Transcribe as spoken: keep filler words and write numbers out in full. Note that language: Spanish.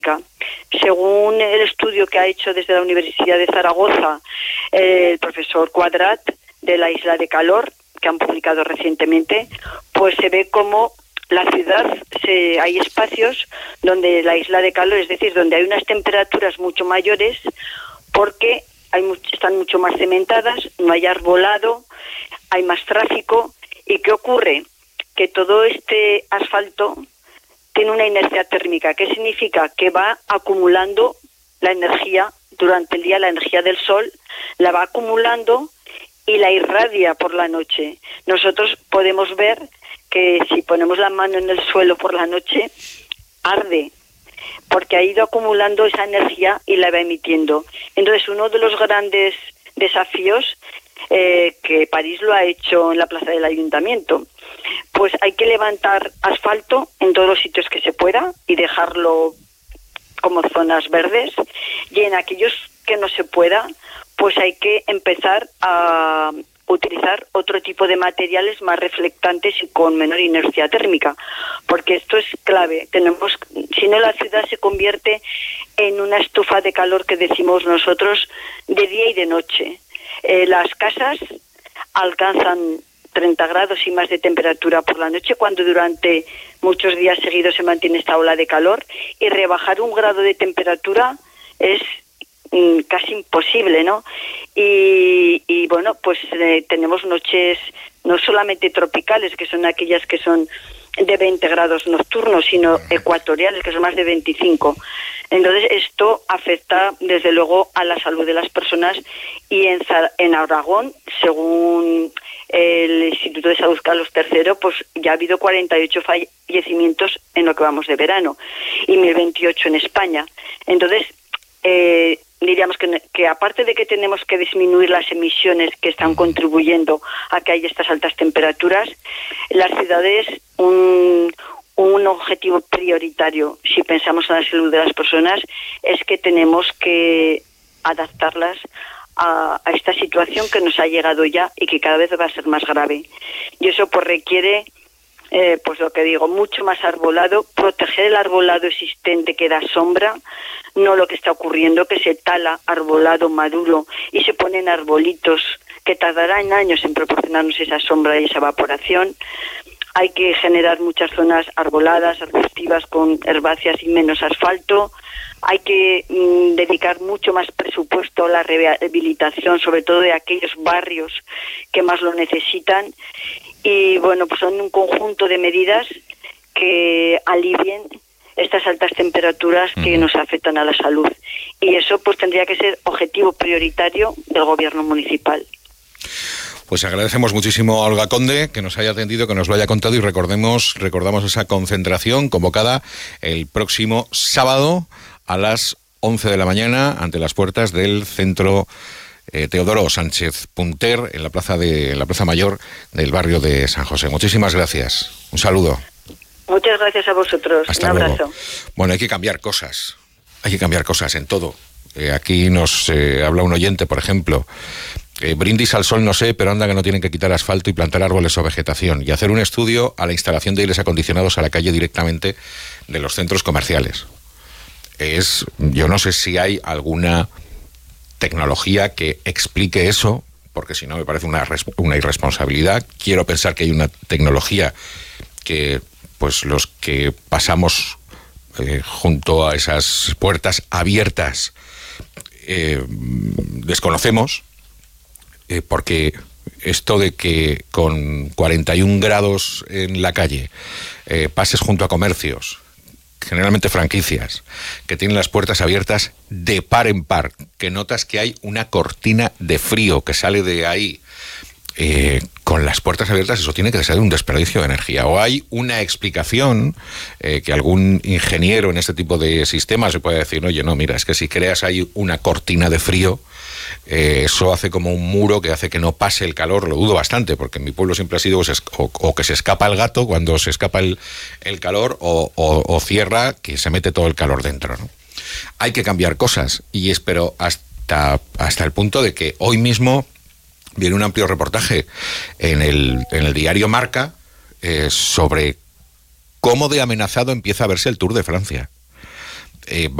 Según el estudio que ha hecho desde la Universidad de Zaragoza eh, el profesor Cuadrat de la Isla de Calor, que han publicado recientemente, pues se ve como la ciudad, se, hay espacios donde la Isla de Calor, es decir, donde hay unas temperaturas mucho mayores, porque hay much, están mucho más cementadas, no hay arbolado, hay más tráfico. ¿Y qué ocurre? Que todo este asfalto tiene una inercia térmica. ¿Qué significa? Que va acumulando la energía durante el día, la energía del sol, la va acumulando y la irradia por la noche. Nosotros podemos ver que si ponemos la mano en el suelo por la noche, arde, porque ha ido acumulando esa energía y la va emitiendo. Entonces, uno de los grandes desafíos eh, que París lo ha hecho en la plaza del Ayuntamiento, pues hay que levantar asfalto en todos los sitios que se pueda y dejarlo como zonas verdes, y en aquellos que no se pueda, pues hay que empezar a utilizar otro tipo de materiales más reflectantes y con menor inercia térmica, porque esto es clave. Tenemos, si no, la ciudad se convierte en una estufa de calor que decimos nosotros de día y de noche. Eh, las casas alcanzan treinta grados y más de temperatura por la noche, cuando durante muchos días seguidos se mantiene esta ola de calor, y rebajar un grado de temperatura es mm, casi imposible, ¿no? Y, y bueno, pues eh, tenemos noches no solamente tropicales, que son aquellas que son de veinte grados nocturnos, sino ecuatoriales, que son más de veinticinco. Entonces esto afecta desde luego a la salud de las personas, y en, en Aragón, según el Instituto de Salud Carlos tercero, pues ya ha habido cuarenta y ocho fallecimientos en lo que vamos de verano y mil veintiocho en España. Entonces eh, diríamos que, que aparte de que tenemos que disminuir las emisiones que están contribuyendo a que haya estas altas temperaturas, las ciudades, un, un objetivo prioritario, si pensamos en la salud de las personas, es que tenemos que adaptarlas a, a esta situación que nos ha llegado ya y que cada vez va a ser más grave. Y eso pues requiere, eh, pues lo que digo, mucho más arbolado, proteger el arbolado existente que da sombra, no lo que está ocurriendo, que se tala arbolado maduro y se ponen arbolitos que tardarán años en proporcionarnos esa sombra y esa evaporación. Hay que generar muchas zonas arboladas, arbustivas, con herbáceas y menos asfalto. Hay que mm, dedicar mucho más presupuesto a la rehabilitación, sobre todo de aquellos barrios que más lo necesitan. Y bueno, pues son un conjunto de medidas que alivien estas altas temperaturas que nos afectan a la salud. Y eso pues tendría que ser objetivo prioritario del gobierno municipal. Pues agradecemos muchísimo a Olga Conde que nos haya atendido, que nos lo haya contado, y recordemos, recordamos esa concentración convocada el próximo sábado a las once de la mañana ante las puertas del Centro eh, Teodoro Sánchez Punter en la plaza de en la Plaza Mayor del barrio de San José. Muchísimas gracias. Un saludo. Muchas gracias a vosotros. Hasta Un luego. abrazo. Bueno, hay que cambiar cosas. Hay que cambiar cosas en todo. Eh, aquí nos eh, habla un oyente, por ejemplo. Eh, brindis al sol no sé, pero anda que no tienen que quitar asfalto y plantar árboles o vegetación, y hacer un estudio a la instalación de aires acondicionados a la calle directamente de los centros comerciales. Es, yo no sé si hay alguna tecnología que explique eso, porque si no me parece una, una irresponsabilidad. Quiero pensar que hay una tecnología que pues los que pasamos eh, junto a esas puertas abiertas eh, desconocemos. Eh, porque esto de que con cuarenta y un grados en la calle eh, pases junto a comercios, generalmente franquicias, que tienen las puertas abiertas de par en par, que notas que hay una cortina de frío que sale de ahí, eh, con las puertas abiertas, eso tiene que ser un desperdicio de energía. O hay una explicación eh, que algún ingeniero en este tipo de sistemas se puede decir, oye, no, mira, es que si creas ahí una cortina de frío, Eh, eso hace como un muro que hace que no pase el calor. Lo dudo bastante, porque en mi pueblo siempre ha sido o, o, o que se escapa el gato cuando se escapa el, el calor, o, o, o cierra, que se mete todo el calor dentro, ¿no? Hay que cambiar cosas, y espero hasta, hasta el punto de que hoy mismo viene un amplio reportaje en el, en el diario Marca eh, sobre cómo de amenazado empieza a verse el Tour de Francia. eh,